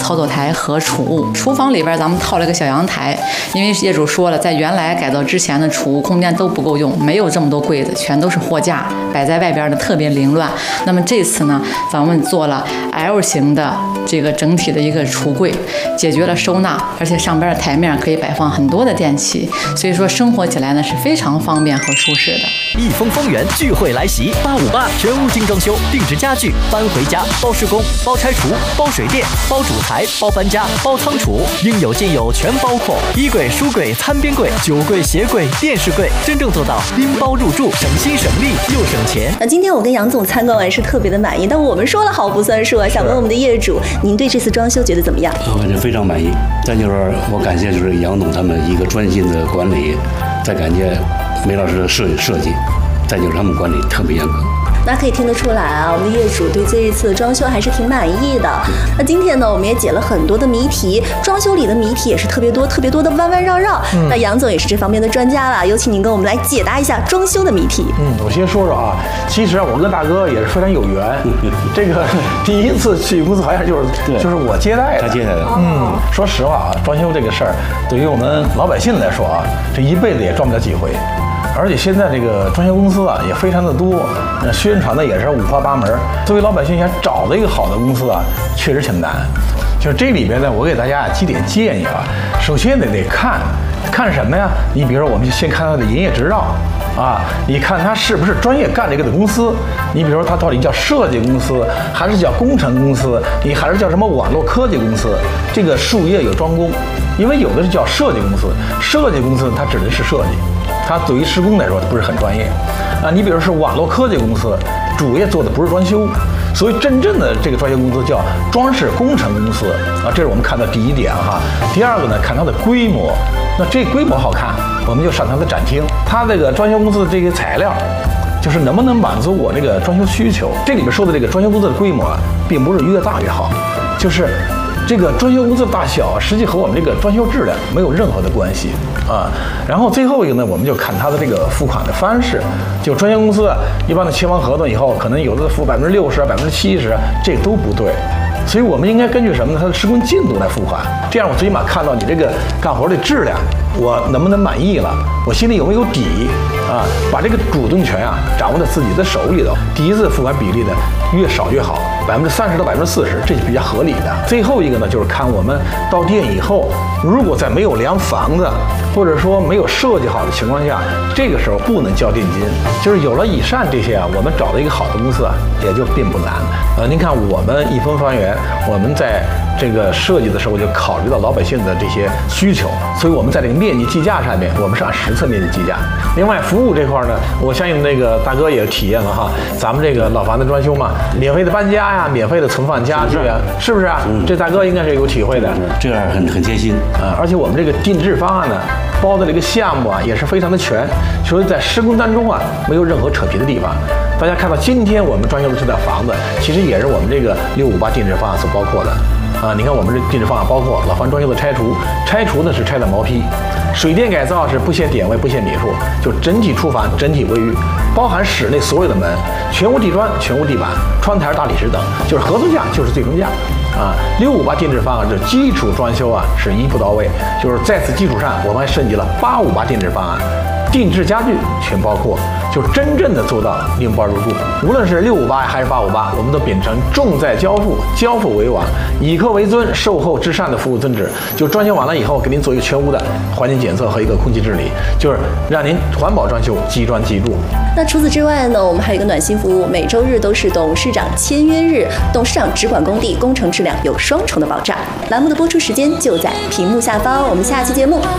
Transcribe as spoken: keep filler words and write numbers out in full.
操作台和储物。厨房里边咱们套了一个小阳台，因为业主说了，在原来改造之前的储物空间都不够用，没有这么多柜子，全都是货架摆在外边的，特别凌乱。那么这次呢，咱们做了 L 型的这个整体的一个橱柜，解决了收纳，而且上边的台面可以摆放很多的电器，所以说生活起来呢是非常方便和舒适的。 益丰丰源聚会来袭，八五八全屋精装修，定制家具，搬回家，包施工，包拆除，包水电，包主材，包搬家，包仓储，应有尽有，全包括。衣柜、书柜、餐边柜、酒柜、鞋柜、电视柜，真正做到拎包入住，省心省力又省钱。 那今天我跟杨总参观完是特别的满意，但我们说了好不算数啊，想问我们的业主，您对这次装修觉得怎么样？ 我感觉非常满意。再就是我感谢就是杨总他们一个专心的管理，再感谢梅老师的设计设计。再就是他们管理特别严格， 那可以听得出来啊，我们的业主对这一次装修还是挺满意的。那今天呢，我们也解了很多的谜题，装修里的谜题也是特别多，特别多的弯弯绕绕。嗯、那杨总也是这方面的专家了，有请您跟我们来解答一下装修的谜题。 嗯，我先说说啊，其实啊，我跟大哥也是非常有缘。这个第一次去公司好像就是就是我接待的， 他接待的。 嗯，说实话啊，装修这个事儿，对于我们老百姓来说啊，这一辈子也赚不了几回。而且现在这个装修公司啊也非常的多，那宣传的也是五花八门。作为老百姓想找到一个好的公司啊，确实挺难。就是这里边呢，我给大家几点建议啊。首先得得看，看什么呀？你比如说，我们先看它的营业执照啊，你看它是不是专业干这个的公司。你比如说，它到底叫设计公司，还是叫工程公司，你还是叫什么网络科技公司？这个术业有专攻，因为有的是叫设计公司，设计公司它指的是设计。它对于施工来说不是很专业，啊，你比如说网络科技公司，主业做的不是装修，所以真正的这个装修公司叫装饰工程公司啊，这是我们看到第一点哈。第二个呢，看它的规模，那这规模好看，我们就上它的展厅，它这个装修公司的这些材料，就是能不能满足我这个装修需求。这里面说的这个装修公司的规模啊，并不是越大越好，就是这个装修公司的大小，实际和我们这个装修质量没有任何的关系啊。然后最后一个呢，我们就看它的这个付款的方式。就装修公司一般的签完合同以后，可能有的付百分之六十、百分之七十，这个都不对。所以我们应该根据什么呢？它的施工进度来付款，这样我最起码看到你这个干活的质量，我能不能满意了，我心里有没有底啊？把这个主动权啊掌握在自己的手里头。第一次付款比例呢越少越好，百分之三十到百分之四十，这是比较合理的。最后一个呢，就是看我们到店以后，如果在没有量房子或者说没有设计好的情况下，这个时候不能交定金。就是有了以上这些啊，我们找到一个好的公司啊，也就并不难。呃，您看我们益丰方圆，我们在这个设计的时候就考虑到老百姓的这些需求，所以我们在这个面积计价上面，我们是按实测面积计价。另外服务这块呢，我相信那个大哥也体验了哈，咱们这个老房子装修嘛，免费的搬家呀，免费的存放家具啊，是不是啊？嗯、这大哥应该是有体会的， 这样很很贴心啊、呃。而且我们这个定制方案呢，包的这个项目啊也是非常的全，所以在施工当中啊没有任何扯皮的地方。大家看到今天我们装修的这套房子，其实也是我们这个六五八定制方案所包括的啊。你看我们这定制方案包括老房装修的拆除，拆除呢是拆的毛坯，水电改造是不限点位不限米数，就整体厨房整体卫浴，包含室内所有的门，全屋地砖全屋地板，窗台大理石等，就是合同价就是最终价啊。六五八定制方案这基础装修啊是一步到位，就是在此基础上我们还升级了八五八定制方案，定制家具全包括，就真正的做到拎包入住。无论是六五八还是八五八，我们都秉承重在交付，交付为王，以客为尊，售后至上的服务宗旨。就装修完了以后，给您做一个全屋的环境检测和一个空气治理，就是让您环保装修，即装即住。 那除此之外呢，我们还有一个暖心服务，每周日都是董事长签约日，董事长只管工地，工程质量有双重的保障。栏目的播出时间就在屏幕下方，我们下期节目